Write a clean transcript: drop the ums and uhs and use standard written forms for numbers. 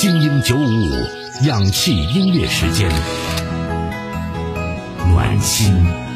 精英955氧气音乐时间，暖心。